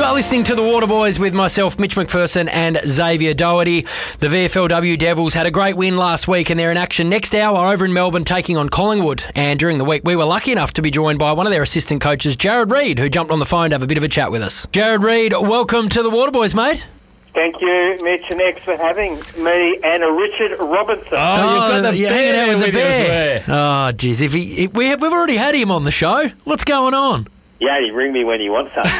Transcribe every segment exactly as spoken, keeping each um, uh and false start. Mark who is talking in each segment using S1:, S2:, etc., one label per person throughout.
S1: You are listening to The Waterboys with myself, Mitch McPherson and Xavier Doherty. The V F L W Devils had a great win last week and they're in action next hour over in Melbourne taking on Collingwood. And during the week, we were lucky enough to be joined by one of their assistant coaches, Jared Reid, who jumped on the phone to have a bit of a chat with us. Jared Reid, welcome to The Waterboys, mate.
S2: Thank you, Mitch and X, for having me and a Richard Robinson.
S3: Oh, oh you've got the
S1: yeah,
S3: bear
S1: hanging out with the bear.
S3: Well.
S1: Oh, jeez. If he, if we have, we've already had him on the show. What's going on?
S2: Yeah, you ring me when you want something.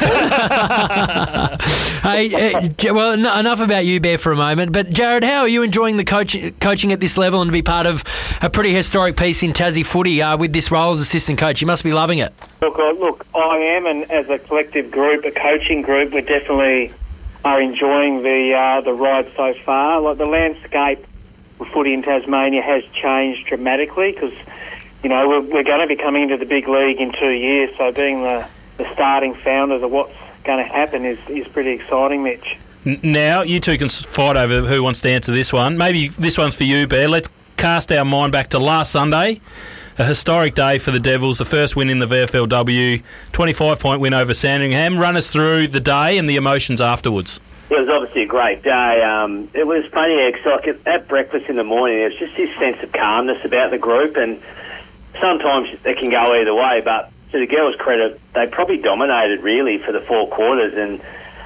S1: Hey, uh, well, n- enough about you, Bear, for a moment. But, Jared, how are you enjoying the coach- coaching at this level and to be part of a pretty historic piece in Tassie footy uh, with this role as assistant coach? You must be loving it.
S2: Look, I, look, I am, and as a collective group, a coaching group, we're definitely are enjoying the uh, the ride so far. Like the landscape of footy in Tasmania has changed dramatically because, you know, we're, we're going to be coming into the big league in two years. So being the, the starting founders of what's going to happen is, is pretty exciting, Mitch.
S3: Now, you two can fight over who wants to answer this one. Maybe this one's for you, Bear. Let's cast our mind back to last Sunday. A historic day for the Devils, the first win in the V F L W, twenty-five point win over Sandringham. Run us through the day and the emotions afterwards.
S4: It was obviously a great day. Um, it was funny, X, like at, at breakfast in the morning, there was just this sense of calmness about the group, and sometimes it can go either way, but to the girls' credit, they probably dominated really for the four quarters, and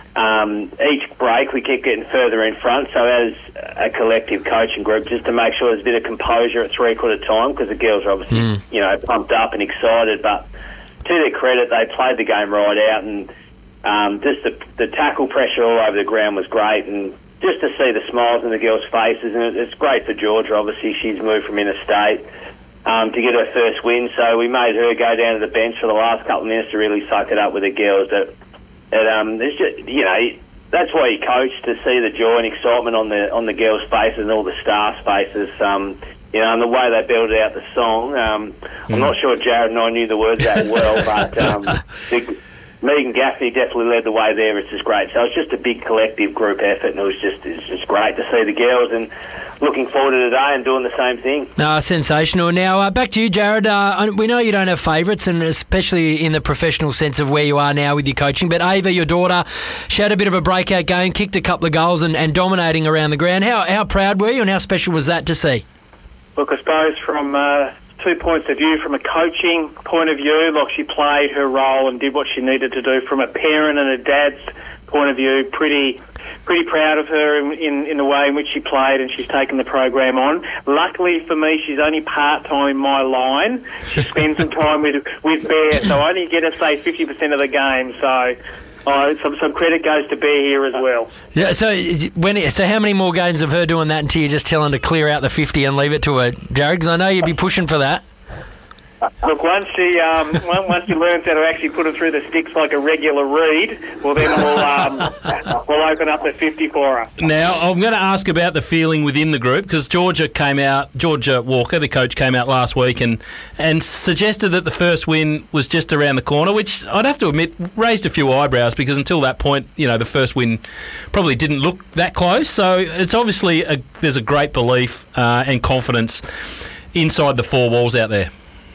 S4: um, each break we kept getting further in front, so as a collective coaching group, just to make sure there's a bit of composure at three-quarter time, because the girls are obviously, mm. you know, pumped up and excited, but to their credit, they played the game right out, and um, just the, the tackle pressure all over the ground was great, and just to see the smiles on the girls' faces, and it's great for Georgia, obviously, she's moved from interstate um, to get her first win, so we made her go down to the bench for the last couple of minutes to really suck it up with the girls. That, that um, it's just, you know, that's why you coach, to see the joy and excitement on the on the girls' faces and all the staff's faces. Um, you know, and the way they built out the song. Um, mm. I'm not sure Jared and I knew the words that well, but um, the, Megan Gaffney definitely led the way there, which is great. So it's just a big collective group effort, and it was just it's just great to see the girls, and looking forward to today and doing the same thing.
S1: No, sensational. Now, uh, back to you, Jared. Uh, we know you don't have favourites, and especially in the professional sense of where you are now with your coaching, but Ava, your daughter, she had a bit of a breakout game, kicked a couple of goals and, and dominating around the ground. How, how proud were you, and how special was that to see?
S2: Look, I suppose from uh, two points of view, from a coaching point of view, like she played her role and did what she needed to do. From a parent and a dad's point of view, pretty pretty proud of her in, in, in the way in which she played, and she's taken the program on. Luckily for me, she's only part-time in my line. She spends some time with, with Bear, so I only get to say fifty percent of the game, so... Oh, some some credit goes to Bear here as well.
S1: Yeah. So is it, when so how many more games of her doing that until you just tell her to clear out the fifty and leave it to her, Jared? Because I know you'd be pushing for that.
S2: Look, once she um, once she learns how to actually put it through the sticks like a regular read, well then we'll um, we'll open up the fifty for her.
S3: Now I'm going to ask about the feeling within the group, because Georgia came out, Georgia Walker, the coach, came out last week and and suggested that the first win was just around the corner, which I'd have to admit raised a few eyebrows, because until that point, you know, the first win probably didn't look that close. So it's obviously a, there's a great belief uh, and confidence inside the four walls out there.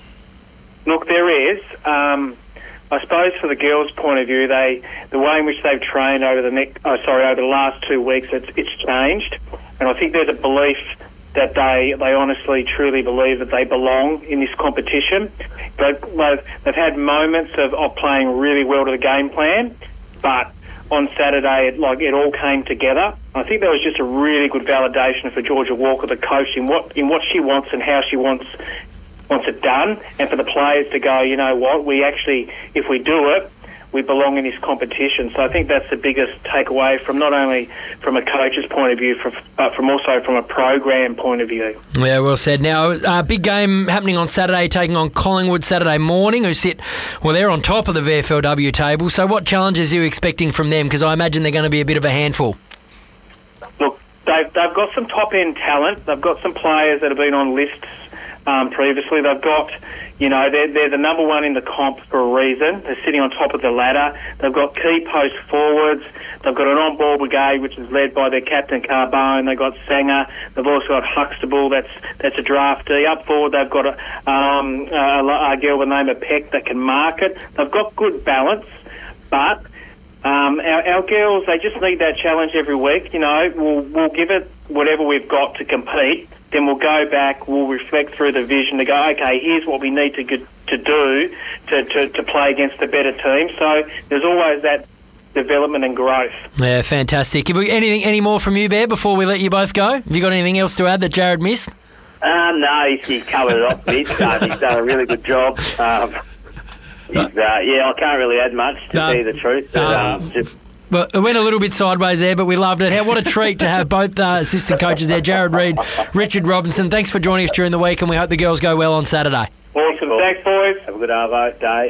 S2: Look, there is. Um, I suppose for the girls' point of view, they the way in which they've trained over the next, oh, sorry, over the last two weeks, it's, it's changed, and I think there's a belief that they they honestly, truly believe that they belong in this competition. But they've, they've had moments of, of playing really well to the game plan, but on Saturday, it, like it all came together. I think that was just a really good validation for Georgia Walker, the coach, in what in what she wants and how she wants. wants it done, and for the players to go, you know what, we actually, if we do it, we belong in this competition. So I think that's the biggest takeaway from not only from a coach's point of view, but from also from a program point of view.
S1: Yeah, well said. Now, a uh, big game happening on Saturday, taking on Collingwood Saturday morning, who sit, well, they're on top of the V F L W table. So what challenges are you expecting from them? Because I imagine they're going to be a bit of a handful.
S2: Look, they've, they've got some top-end talent. They've got some players that have been on lists Um, previously. They've got, you know, they're, they're the number one in the comp for a reason. They're sitting on top of the ladder. They've got key post forwards. They've got an on-ball brigade, which is led by their captain, Carbone. They've got Sanger. They've also got Huxtable. That's that's a draftee. Up forward, they've got a, um, a, a girl by the name of Peck that can mark it. They've got good balance, but Um, our, our girls, they just need that challenge every week. You know, we'll, we'll give it whatever we've got to compete. Then we'll go back, we'll reflect through the vision to go, okay, here's what we need to get, to do to, to, to play against a better team. So there's always that development and growth.
S1: Yeah, fantastic. Have we, anything, any more from you, Bear, before we let you both go? Have you got anything else to add that Jared missed?
S4: Um, no, he's, he's covered it off, Mitch. Uh, he's done a really good job. Um, he's, uh, yeah, I can't really add much, to
S1: No.
S4: tell you the truth. But,
S1: No.
S4: um, just,
S1: But it went a little bit sideways there, but we loved it. How, what a treat to have both uh, assistant coaches there, Jared Reid, Richard Robinson. Thanks for joining us during the week, and we hope the girls go well on Saturday.
S2: Awesome. Thanks, boys.
S4: have a good Arvo day.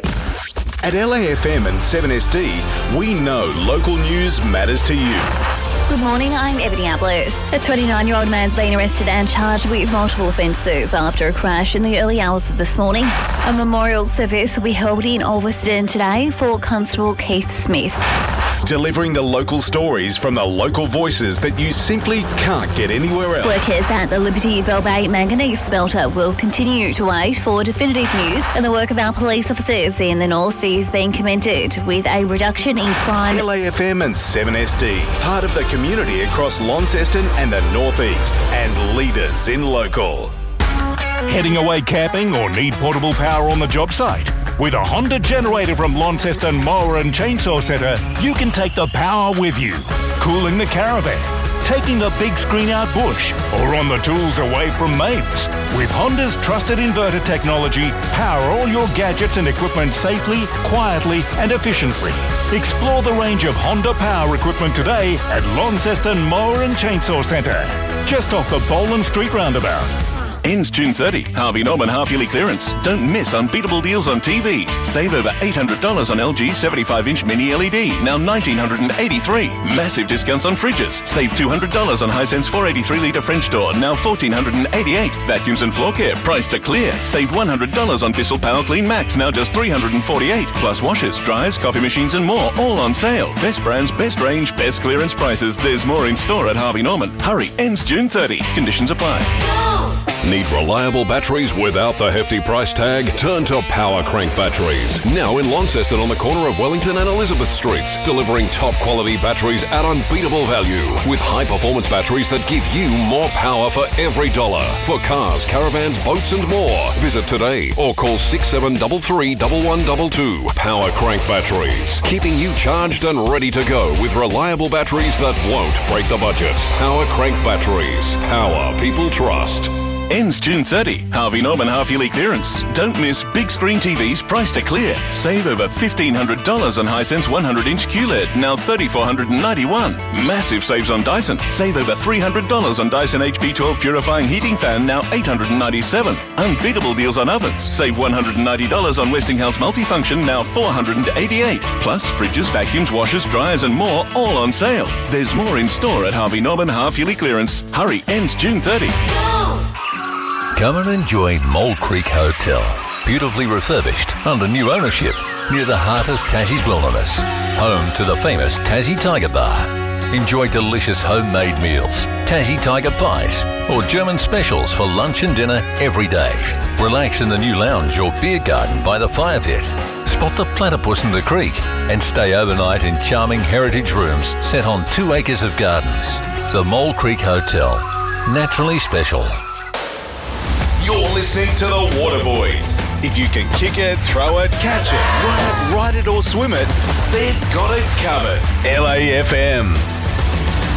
S5: At L A F M and seven S D, we know local news matters to you.
S6: Good morning, I'm Ebony Ablett. A twenty-nine-year-old man's been arrested and charged with multiple offences after a crash in the early hours of this morning. A memorial service will be held in Ulverston today for Constable Keith Smith.
S5: Delivering the local stories from the local voices that you simply can't get anywhere else.
S6: Workers at the Liberty Bell Bay Manganese Smelter will continue to wait for definitive news, and the work of our police officers in the north is being commended with a reduction in crime.
S5: L A F M and seven S D, part of the community across Launceston and the northeast, and leaders in local.
S7: Heading away camping or need portable power on the job site? With a Honda generator from Launceston Mower and Chainsaw Centre, you can take the power with you. Cooling the caravan, taking the big screen out bush, or on the tools away from mates. With Honda's trusted inverter technology, power all your gadgets and equipment safely, quietly and efficiently. Explore the range of Honda power equipment today at Launceston Mower and Chainsaw Centre, just off the Boland Street roundabout.
S8: Ends June thirtieth. Harvey Norman half-yearly clearance. Don't miss unbeatable deals on T Vs. Save over eight hundred dollars on L G seventy-five inch mini L E D, now one thousand nine hundred eighty-three dollars. Massive discounts on fridges. Save two hundred dollars on Hisense four hundred eighty-three litre French door, now one thousand four hundred eighty-eight dollars. Vacuums and floor care, priced to clear. Save one hundred dollars on Bissell Power Clean Max, now just three hundred forty-eight dollars. Plus washers, dryers, coffee machines and more, all on sale. Best brands, best range, best clearance prices. There's more in store at Harvey Norman. Hurry, ends June thirtieth. Conditions apply.
S9: Need reliable batteries without the hefty price tag? Turn to Power Crank Batteries. Now in Launceston on the corner of Wellington and Elizabeth Streets. Delivering top quality batteries at unbeatable value. With high performance batteries that give you more power for every dollar. For cars, caravans, boats and more. Visit today or call six seven three three, one one two two. Power Crank Batteries. Keeping you charged and ready to go with reliable batteries that won't break the budget. Power Crank Batteries. Power people trust.
S8: Ends June thirtieth. Harvey Norman half-yearly clearance. Don't miss big screen T Vs priced to clear. Save over fifteen hundred dollars on Hisense one hundred inch Q L E D, now three thousand four hundred ninety-one dollars. Massive saves on Dyson. Save over three hundred dollars on Dyson H P twelve purifying heating fan, now eight hundred ninety-seven dollars. Unbeatable deals on ovens. Save one hundred ninety dollars on Westinghouse multifunction, now four hundred eighty-eight dollars. Plus fridges, vacuums, washers, dryers and more, all on sale. There's more in store at Harvey Norman half-yearly clearance. Hurry, ends June thirtieth.
S10: Come and enjoy Mole Creek Hotel. Beautifully refurbished under new ownership near the heart of Tassie's wilderness. Home to the famous Tassie Tiger Bar. Enjoy delicious homemade meals, Tassie Tiger pies, or German specials for lunch and dinner every day. Relax in the new lounge or beer garden by the fire pit. Spot the platypus in the creek and stay overnight in charming heritage rooms set on two acres of gardens. The Mole Creek Hotel. Naturally special.
S5: You're listening to the Waterboys. If you can kick it, throw it, catch it, run it, ride it or swim it, they've got it covered. L A F M.